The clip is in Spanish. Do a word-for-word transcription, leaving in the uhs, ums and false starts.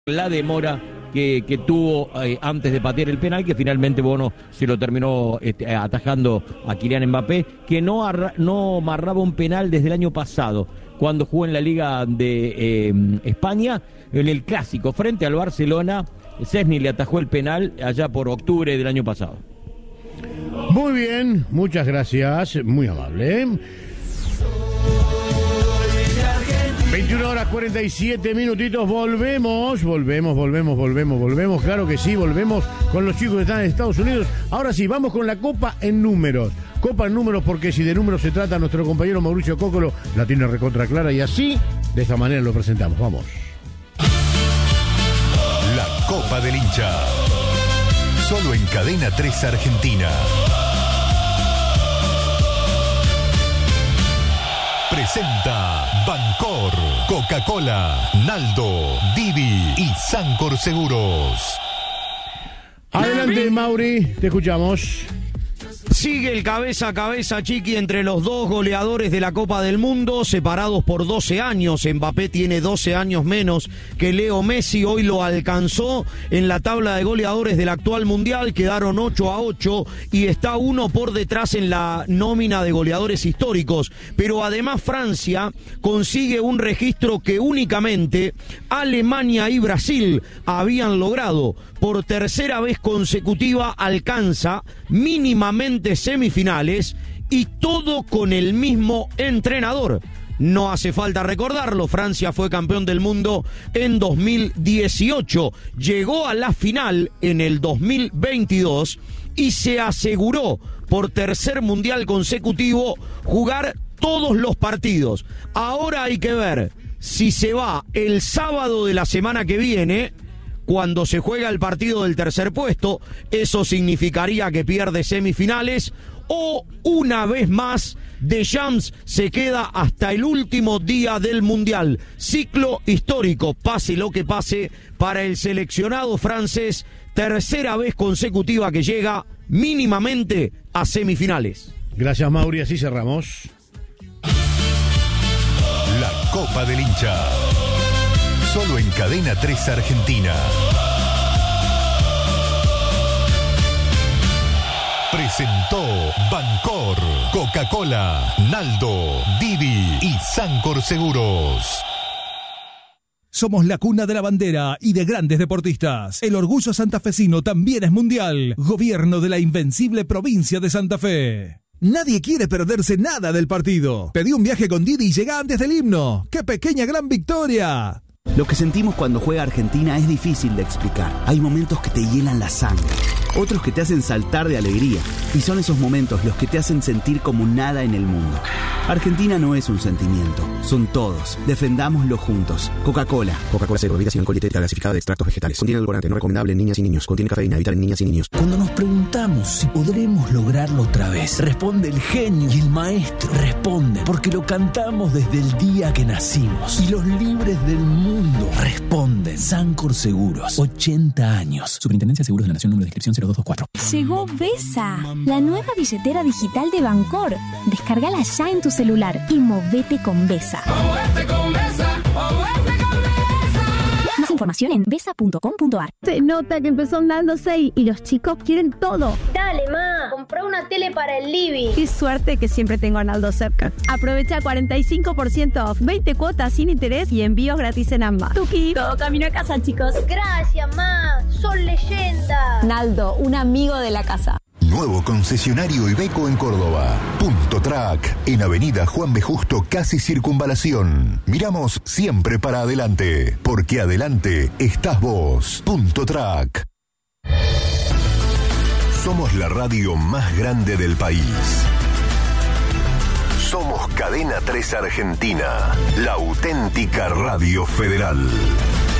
la demora que, que tuvo eh, antes de patear el penal, que finalmente Bono se lo terminó este, atajando a Kylian Mbappé, que no, arra, no amarraba un penal desde el año pasado, cuando jugó en la Liga de eh, España, en el Clásico, frente al Barcelona. Szczęsny le atajó el penal allá por octubre del año pasado. Muy bien, muchas gracias, muy amable. veintiuna horas cuarenta y siete minutitos, volvemos, volvemos, volvemos, volvemos, volvemos, claro que sí, volvemos con los chicos que están en Estados Unidos. Ahora sí, vamos con la Copa en números. Copa en números, porque si de números se trata, nuestro compañero Mauricio Cócolo la tiene recontra clara y así, de esta manera lo presentamos. Vamos. La Copa del Hincha. Solo en Cadena tres Argentina. Presenta Bancor, Coca-Cola, Naldo, Didi y Sancor Seguros. Adelante, Mauri, te escuchamos. Sigue el cabeza a cabeza, Chiqui, entre los dos goleadores de la Copa del Mundo, separados por doce años. Mbappé tiene doce años menos que Leo Messi. Hoy lo alcanzó en la tabla de goleadores del actual Mundial. Quedaron ocho a ocho y está uno por detrás en la nómina de goleadores históricos. Pero además Francia consigue un registro que únicamente Alemania y Brasil habían logrado. Por tercera vez consecutiva alcanza mínimamente semifinales, y todo con el mismo entrenador. No hace falta recordarlo, Francia fue campeón del mundo en dos mil dieciocho, llegó a la final en el dos mil veintidós y se aseguró por tercer mundial consecutivo jugar todos los partidos. Ahora hay que ver si se va el sábado de la semana que viene, cuando se juega el partido del tercer puesto. Eso significaría que pierde semifinales, o una vez más Deschamps se queda hasta el último día del Mundial. Ciclo histórico, pase lo que pase, para el seleccionado francés. Tercera vez consecutiva que llega mínimamente a semifinales. Gracias, Mauri, así cerramos. La Copa del Hincha. Solo en Cadena tres Argentina. Presentó Bancor, Coca-Cola, Naldo, Didi y Sancor Seguros. Somos la cuna de la bandera y de grandes deportistas. El orgullo santafesino también es mundial. Gobierno de la invencible provincia de Santa Fe. Nadie quiere perderse nada del partido. Pedí un viaje con Didi y llega antes del himno. ¡Qué pequeña gran victoria! Lo que sentimos cuando juega Argentina es difícil de explicar. Hay momentos que te hielan la sangre, otros que te hacen saltar de alegría, y son esos momentos los que te hacen sentir como nada en el mundo. Argentina no es un sentimiento, son todos. Defendámoslo juntos. Coca-Cola. Coca-Cola Cero, bebida sin alcohol y dietética gasificada de extractos vegetales. Contiene edulcorante, no recomendable en niñas y niños. Contiene cafeína, evitar en niñas y niños. Cuando nos preguntamos si podremos lograrlo otra vez, responde el genio y el maestro. Responde porque lo cantamos desde el día que nacimos. Y los libres del mundo responden. Sancor Seguros, ochenta años. Superintendencia de Seguros de la Nación, número de inscripción cero dos dos cuatro. Llegó Vesa, la nueva billetera digital de Bancor. Descárgala ya en tu celular y movete con Vesa. ¡Movete con Vesa! ¡Movete con Vesa! Más información en vesa punto com punto a r. Se nota que empezó andando seis y los chicos quieren todo. Dale, ma, compré una tele para el living. Qué suerte que siempre tengo a Naldo cerca. Aprovecha cuarenta y cinco por ciento off, veinte cuotas sin interés y envíos gratis en ambas. Tuki, todo camino a casa, chicos. Gracias, ma, son leyendas. Naldo, un amigo de la casa. Nuevo concesionario Iveco en Córdoba. Punto Track, en Avenida Juan B. Justo, casi Circunvalación. Miramos siempre para adelante, porque adelante estás vos. Punto Track. Somos la radio más grande del país. Somos Cadena tres Argentina, la auténtica radio federal.